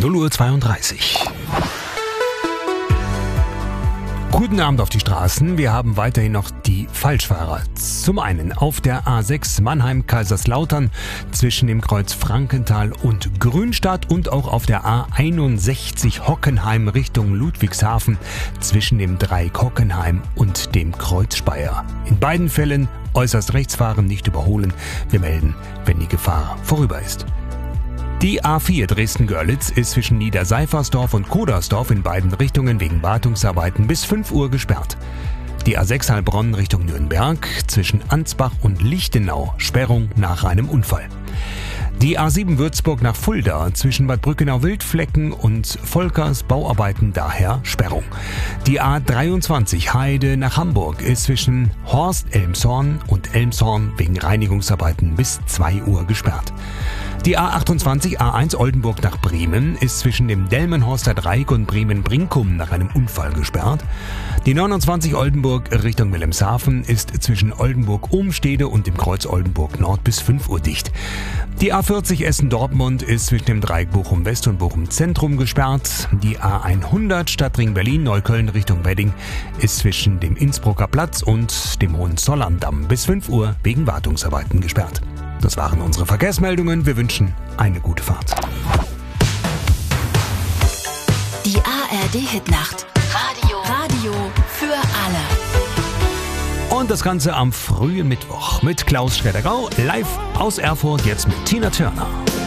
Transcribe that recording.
0:32 Uhr. Guten Abend auf die Straßen. Wir haben weiterhin noch die Falschfahrer. Zum einen auf der A6 Mannheim-Kaiserslautern zwischen dem Kreuz Frankenthal und Grünstadt und auch auf der A61 Hockenheim Richtung Ludwigshafen zwischen dem Dreieck Hockenheim und dem Kreuz Speyer. In beiden Fällen äußerst rechts fahren, nicht überholen. Wir melden, wenn die Gefahr vorüber ist. Die A4 Dresden-Görlitz ist zwischen Niederseifersdorf und Kodersdorf in beiden Richtungen wegen Wartungsarbeiten bis 5 Uhr gesperrt. Die A6 Heilbronn Richtung Nürnberg zwischen Ansbach und Lichtenau, Sperrung nach einem Unfall. Die A7 Würzburg nach Fulda zwischen Bad Brückenau-Wildflecken und Volkers Bauarbeiten, daher Sperrung. Die A23 Heide nach Hamburg ist zwischen Horst-Elmshorn und Elmshorn wegen Reinigungsarbeiten bis 2 Uhr gesperrt. Die A28 A1 Oldenburg nach Bremen ist zwischen dem Delmenhorster Dreieck und Bremen-Brinkum nach einem Unfall gesperrt. Die 29 Oldenburg Richtung Wilhelmshaven ist zwischen Oldenburg-Ohmstede und dem Kreuz Oldenburg Nord bis 5 Uhr dicht. Die A40 Essen-Dortmund ist zwischen dem Dreieck Bochum-West und Bochum-Zentrum gesperrt. Die A100 Stadtring Berlin-Neukölln Richtung Wedding ist zwischen dem Innsbrucker Platz und dem Hohenzollern-Damm bis 5 Uhr wegen Wartungsarbeiten gesperrt. Das waren unsere Verkehrsmeldungen. Wir wünschen eine gute Fahrt. Die ARD-Hitnacht. Radio für alle. Und das Ganze am frühen Mittwoch mit Klaus Schreddergau live aus Erfurt, jetzt mit Tina Turner.